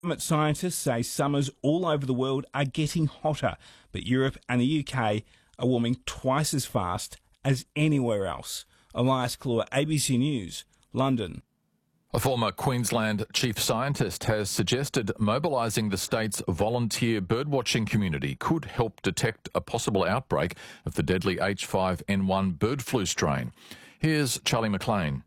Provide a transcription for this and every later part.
Climate scientists say summers all over the world are getting hotter, but Europe and the UK are warming twice as fast as anywhere else. Elias Claw, ABC News, London. A former Queensland chief scientist has suggested mobilising the state's volunteer birdwatching community could help detect a possible outbreak of the deadly H5N1 bird flu strain. Here's Charlie McLean.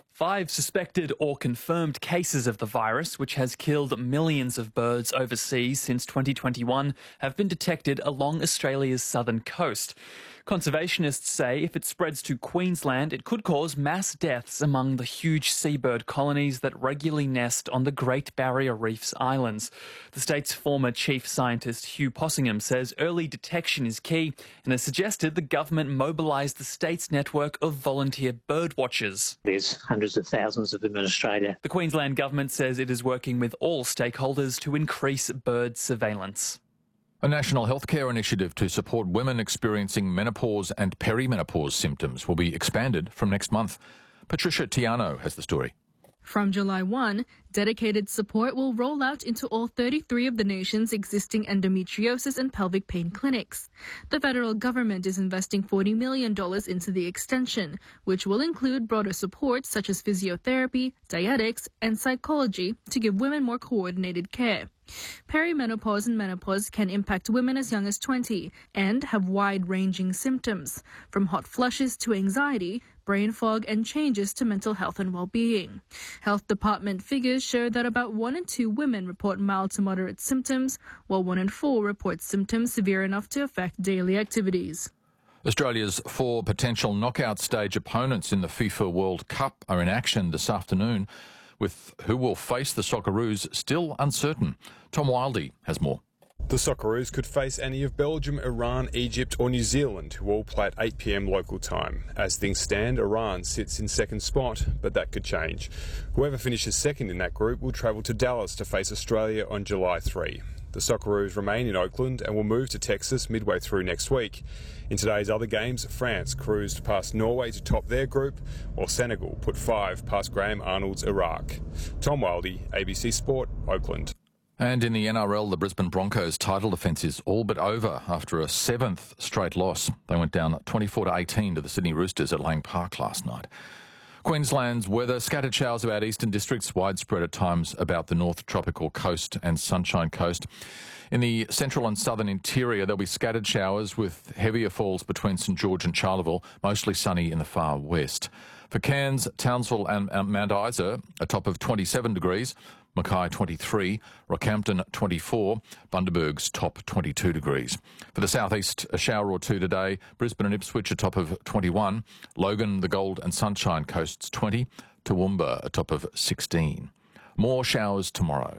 5 suspected or confirmed cases of the virus, which has killed millions of birds overseas since 2021, have been detected along Australia's southern coast. Conservationists say if it spreads to Queensland, it could cause mass deaths among the huge seabird colonies that regularly nest on the Great Barrier Reef's islands. The state's former chief scientist Hugh Possingham says early detection is key and has suggested the government mobilise the state's network of volunteer bird watchers. There's hundreds of thousands of them in Australia. The Queensland government says it is working with all stakeholders to increase bird surveillance. A national healthcare initiative to support women experiencing menopause and perimenopause symptoms will be expanded from next month. Patricia Tiano has the story. From July 1, dedicated support will roll out into all 33 of the nation's existing endometriosis and pelvic pain clinics. The federal government is investing $40 million into the extension, which will include broader support such as physiotherapy, dietetics, and psychology to give women more coordinated care. Perimenopause and menopause can impact women as young as 20 and have wide-ranging symptoms, from hot flushes to anxiety, brain fog and changes to mental health and well-being. Health department figures show that about 1 in 2 women report mild to moderate symptoms, while 1 in 4 report symptoms severe enough to affect daily activities. Australia's 4 potential knockout stage opponents in the FIFA World Cup are in action this afternoon, with who will face the Socceroos still uncertain. Tom Wildey has more. The Socceroos could face any of Belgium, Iran, Egypt or New Zealand, who all play at 8 p.m. local time. As things stand, Iran sits in second spot, but that could change. Whoever finishes second in that group will travel to Dallas to face Australia on July 3. The Socceroos remain in Oakland and will move to Texas midway through next week. In today's other games, France cruised past Norway to top their group, while Senegal put 5 past Graham Arnold's Iraq. Tom Wildey, ABC Sport, Oakland. And in the NRL, the Brisbane Broncos' title defence is all but over after a 7th straight loss. They went down 24-18 to the Sydney Roosters at Lang Park last night. Queensland's weather, scattered showers about eastern districts, widespread at times about the North Tropical Coast and Sunshine Coast. In the central and southern interior, there'll be scattered showers with heavier falls between St George and Charleville, mostly sunny in the far west. For Cairns, Townsville and Mount Isa, a top of 27 degrees, Mackay 23, Rockhampton 24, Bundaberg's top 22 degrees. For the southeast, a shower or two today, Brisbane and Ipswich a top of 21, Logan, the Gold and Sunshine Coasts 20, Toowoomba a top of 16. More showers tomorrow.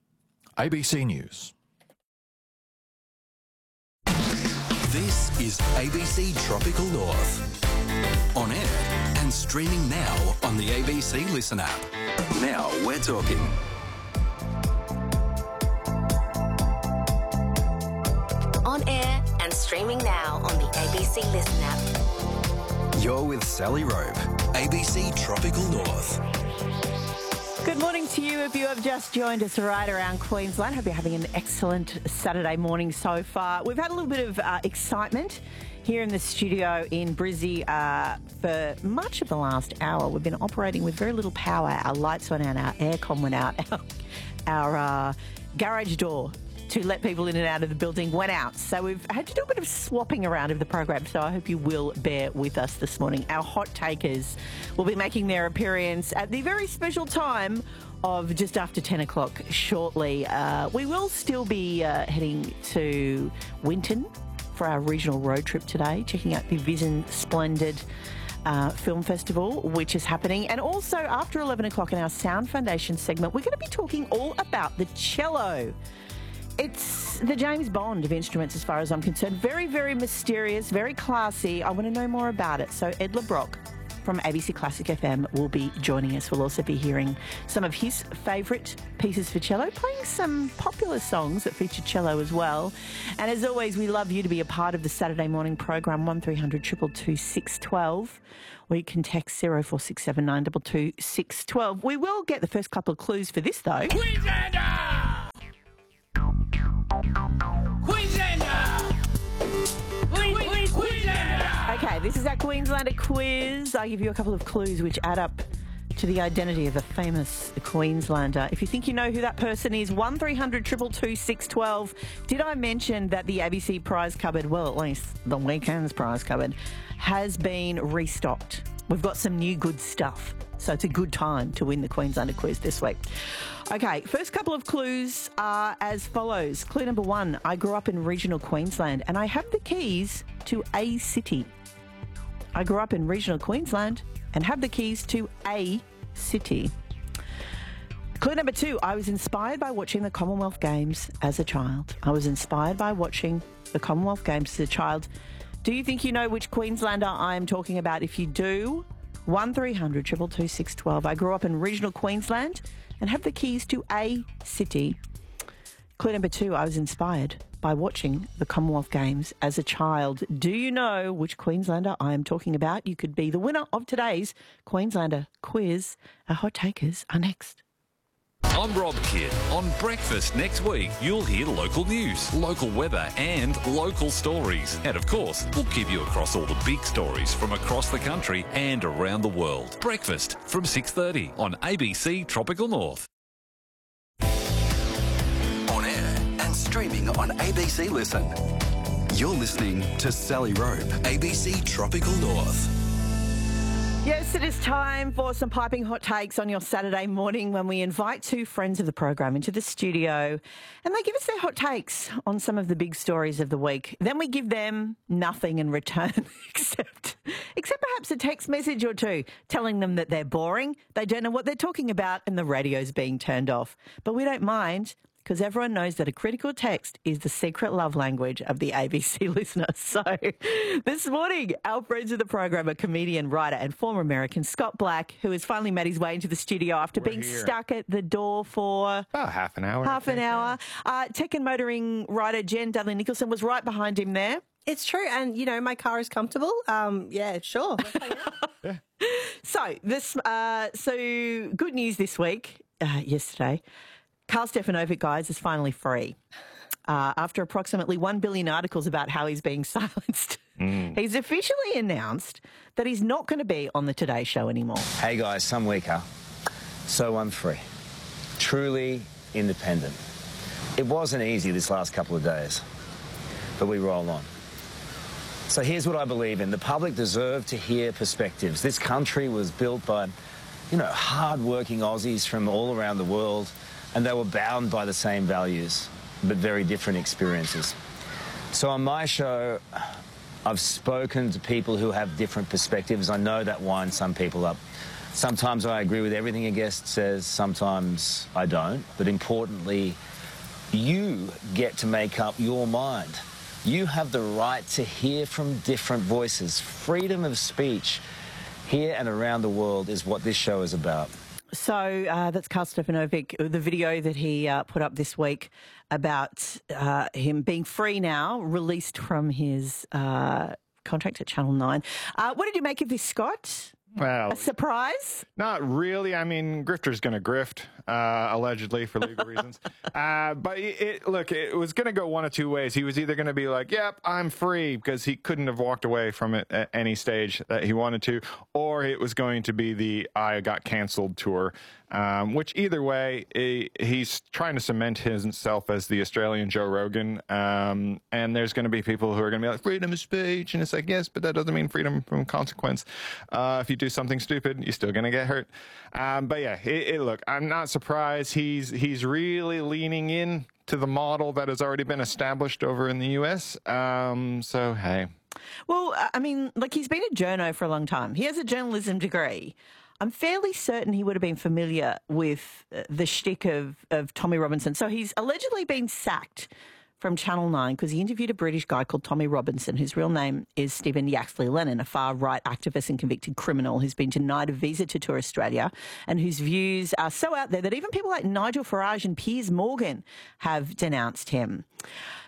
ABC News. This is ABC Tropical North. On air and streaming now on the ABC Listen app. Now we're talking. On air and streaming now on the ABC Listen app. You're with Sally Robe, ABC Tropical North. Good morning to you if you have just joined us right around Queensland. Hope you're having an excellent Saturday morning so far. We've had a little bit of excitement here in the studio in Brizzy for much of the last hour. We've been operating with very little power. Our lights went out, our aircon went out, our garage door to let people in and out of the building went out. So we've had to do a bit of swapping around of the program, so I hope you will bear with us this morning. Our hot takers will be making their appearance at the very special time of just after 10 o'clock shortly. We will still be heading to Winton for our regional road trip today, checking out the Vision Splendid Film Festival, which is happening. And also after 11 o'clock in our Sound Foundation segment, we're going to be talking all about the cello. It's the James Bond of instruments as far as I'm concerned. Very, very mysterious, very classy. I want to know more about it. So Ed LeBrock from ABC Classic FM will be joining us. We'll also be hearing some of his favourite pieces for cello, playing some popular songs that feature cello as well. And as always, we love you to be a part of the Saturday morning program, 1300 222 612, or you can text 0467 922 612. We will get the first couple of clues for this, though. Queenslander! This is our Queenslander quiz. I give you a couple of clues which add up to the identity of a famous Queenslander. If you think you know who that person is, 1300 222 612. Did I mention that the ABC prize cupboard, well, at least the weekend's prize cupboard, has been restocked? We've got some new good stuff, so it's a good time to win the Queenslander quiz this week. Okay, first couple of clues are as follows. Clue number 1, I grew up in regional Queensland and I have the keys to a city. I grew up in regional Queensland and have the keys to a city. Clue number 2, I was inspired by watching the Commonwealth Games as a child. I was inspired by watching the Commonwealth Games as a child. Do you think you know which Queenslander I am talking about? If you do, 1300 222 612. I grew up in regional Queensland and have the keys to a city. Clue number 2, I was inspired by watching the Commonwealth Games as a child. Do you know which Queenslander I am talking about? You could be the winner of today's Queenslander quiz. Our hot takers are next. I'm Rob Kidd. On Breakfast next week, you'll hear local news, local weather and local stories. And of course, we'll give you across all the big stories from across the country and around the world. Breakfast from 6:30 on ABC Tropical North. On air and streaming on ABC Listen. You're listening to Sally Rope, ABC Tropical North. Yes, it is time for some piping hot takes on your Saturday morning when we invite two friends of the program into the studio and they give us their hot takes on some of the big stories of the week. Then we give them nothing in return except perhaps a text message or two telling them that they're boring, they don't know what they're talking about and the radio's being turned off. But we don't mind, because everyone knows that a critical text is the secret love language of the ABC listener. So this morning, our friends of the program are comedian, writer and former American Scott Black, who has finally made his way into the studio after being stuck at the door for about half an hour. Tech and motoring writer Jen Dudley Nicholson was right behind him there. It's true. And, you know, my car is comfortable. Yeah, sure. Yeah. So good news this week, yesterday. Karl Stefanovic, guys, is finally free. After approximately 1 billion articles about how he's being silenced, he's officially announced that he's not going to be on the Today Show anymore. Hey guys, some weaker, so I'm free. Truly independent. It wasn't easy this last couple of days, but we roll on. So here's what I believe in. The public deserve to hear perspectives. This country was built by, hard-working Aussies from all around the world, and they were bound by the same values, but very different experiences. So on my show, I've spoken to people who have different perspectives. I know that winds some people up. Sometimes I agree with everything a guest says, sometimes I don't. But importantly, you get to make up your mind. You have the right to hear from different voices. Freedom of speech here and around the world is what this show is about. So that's Karl Stefanovic, the video that he put up this week about him being free now, released from his contract at Channel 9. What did you make of this, Scott? Well, a surprise? Not really. I mean, grifter's going to grift, allegedly, for legal reasons. But it was going to go one of two ways. He was either going to be like, yep, I'm free, because he couldn't have walked away from it at any stage that he wanted to, or it was going to be the I got canceled tour, which either way, he's trying to cement himself as the Australian Joe Rogan, and there's going to be people who are going to be like, freedom of speech, and it's like, yes, but that doesn't mean freedom from consequence. If you do something stupid, you're still going to get hurt. But yeah, look, I'm not surprised. He's really leaning in to the model that has already been established over in the US. So, hey. Well, I mean, he's been a journo for a long time. He has a journalism degree. I'm fairly certain he would have been familiar with the shtick of Tommy Robinson. So he's allegedly been sacked from Channel 9 because he interviewed a British guy called Tommy Robinson, whose real name is Stephen Yaxley Lennon, a far-right activist and convicted criminal who's been denied a visa to tour Australia and whose views are so out there that even people like Nigel Farage and Piers Morgan have denounced him.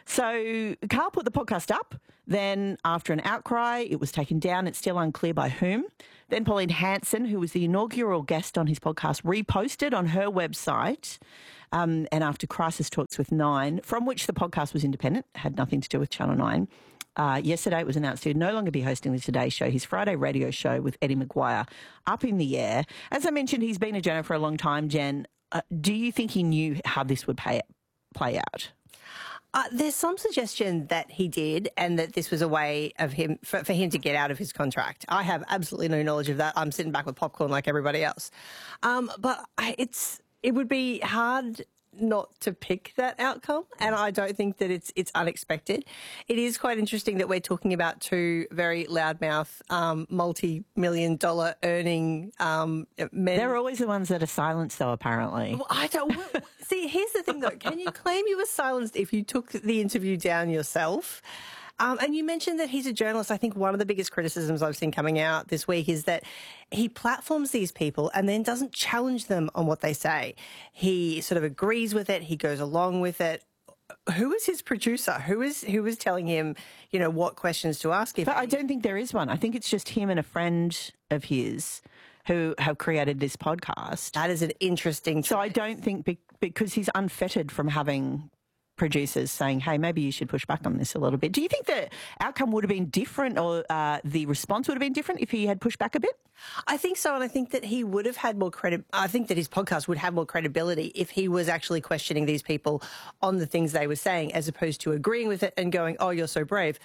So Carl put the podcast up. Then after an outcry, it was taken down. It's still unclear by whom. Then Pauline Hanson, who was the inaugural guest on his podcast, reposted on her website. And after Crisis Talks with Nine, from which the podcast was independent, had nothing to do with Channel 9, yesterday it was announced he would no longer be hosting the Today Show, his Friday radio show with Eddie Maguire, up in the air. As I mentioned, he's been a journo for a long time, Jen. Do you think he knew how this would play out? There's some suggestion that he did and that this was a way of him for him to get out of his contract. I have absolutely no knowledge of that. I'm sitting back with popcorn like everybody else. But it would be hard not to pick that outcome, and I don't think that it's unexpected. It is quite interesting that we're talking about two very loudmouth, multi-million-dollar earning men. They're always the ones that are silenced, though, apparently. Well, I don't see. Here's the thing, though: can you claim you were silenced if you took the interview down yourself? And you mentioned that he's a journalist. I think one of the biggest criticisms I've seen coming out this week is that he platforms these people and then doesn't challenge them on what they say. He sort of agrees with it. He goes along with it. Who is his producer? Who is telling him, what questions to ask? But I don't think there is one. I think it's just him and a friend of his who have created this podcast. That is an interesting choice. So I don't think because he's unfettered from having producers saying, hey, maybe you should push back on this a little bit. Do you think the outcome would have been different or the response would have been different if he had pushed back a bit? I think so, and I think that he would have had more I think that his podcast would have more credibility if he was actually questioning these people on the things they were saying as opposed to agreeing with it and going, oh, you're so brave.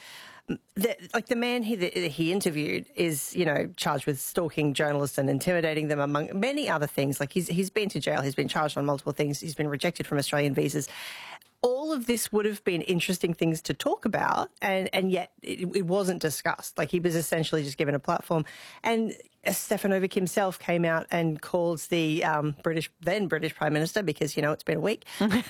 The man he interviewed is, charged with stalking journalists and intimidating them, among many other things. Like he's been to jail, he's been charged on multiple things, he's been rejected from Australian visas. All of this would have been interesting things to talk about, and yet it wasn't discussed. Like, he was essentially just given a platform. And Stefanovic himself came out and calls the then British Prime Minister, because, it's been a week,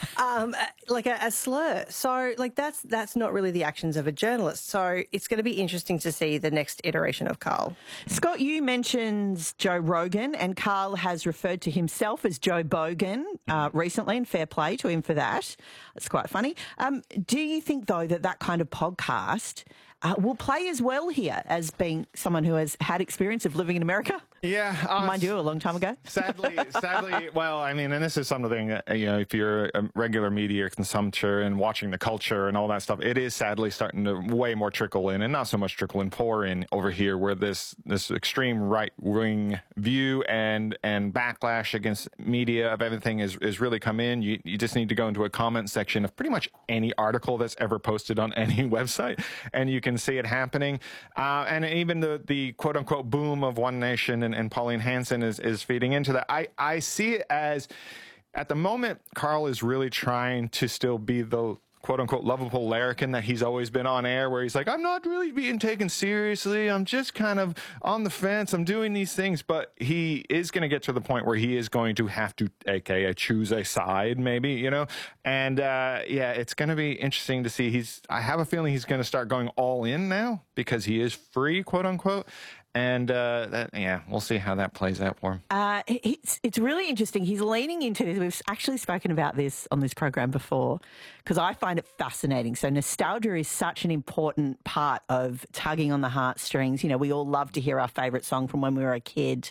like a slur. So, that's not really the actions of a journalist. So it's going to be interesting to see the next iteration of Carl. Scott, you mentioned Joe Rogan, and Carl has referred to himself as Joe Bogan recently, and fair play to him for that. It's quite funny. Do you think, though, that kind of podcast will play as well here as being someone who has had experience of living in America? Yeah. Mind you, a long time ago. Sadly, well, I mean, and this is something, if you're a regular media consumptor and watching the culture and all that stuff, it is sadly starting to way more trickle in, and not so much trickle in, pour in over here, where this extreme right-wing view and backlash against media of everything is really come in. You just need to go into a comment section of pretty much any article that's ever posted on any website, and you can see it happening. And even the quote-unquote boom of One Nation and Pauline Hanson is feeding into that. I see it as, at the moment, Carl is really trying to still be the quote-unquote lovable larrikin that he's always been on air, where he's like, I'm not really being taken seriously, I'm just kind of on the fence, I'm doing these things. But he is going to get to the point where he is going to have to, aka choose a side, maybe, and it's going to be interesting to see. I have a feeling he's going to start going all in now, because he is free, quote-unquote. And we'll see how that plays out for him. It's really interesting. He's leaning into this. We've actually spoken about this on this program before, because I find it fascinating. So nostalgia is such an important part of tugging on the heartstrings. We all love to hear our favourite song from when we were a kid.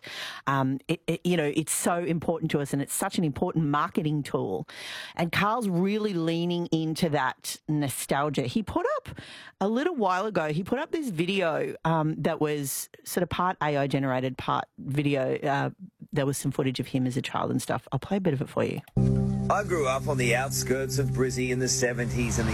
It's so important to us, and it's such an important marketing tool. And Carl's really leaning into that nostalgia. He put up, a little while ago, this video that was sort of part AI generated, part video. There was some footage of him as a child and stuff. I'll play a bit of it for you. I grew up on the outskirts of Brizzy in the 70s and the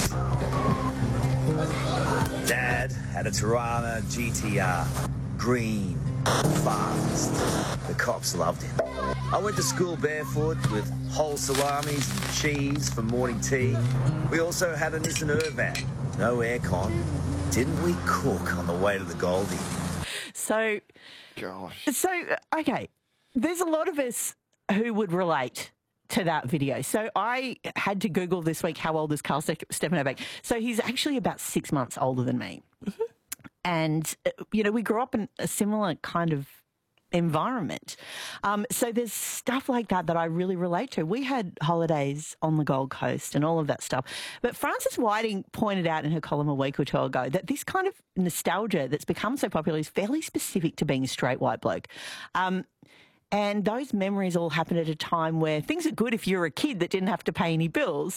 80s. Dad had a Tirana GTR. Green, fast. The cops loved him. I went to school barefoot with whole salamis and cheese for morning tea. We also had a Nissan Urban. No aircon. Didn't we cook on the way to the Goldie? So, okay, there's a lot of us who would relate to that video. So I had to Google this week, how old is Carl Stefanovic? So he's actually about 6 months older than me. Mm-hmm. And, we grew up in a similar kind of environment. So there's stuff like that I really relate to. We had holidays on the Gold Coast and all of that stuff. But Frances Whiting pointed out in her column a week or two ago that this kind of nostalgia that's become so popular is fairly specific to being a straight white bloke. And those memories all happened at a time where things are good if you're a kid that didn't have to pay any bills.